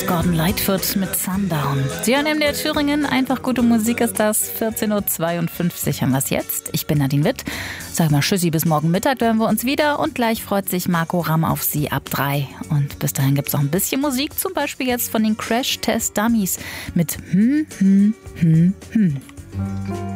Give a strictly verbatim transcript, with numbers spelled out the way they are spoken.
Gordon Lightfoot mit Sundown. Sie hören in der Thüringen, einfach gute Musik ist das. vierzehn Uhr zweiundfünfzig haben wir es jetzt. Ich bin Nadine Witt. Sag mal Tschüssi, bis morgen Mittag hören wir uns wieder. Und gleich freut sich Marco Ramm auf Sie ab drei. Und bis dahin gibt es auch ein bisschen Musik, zum Beispiel jetzt von den Crash Test Dummies mit Hm, Hm, Hm, Hm.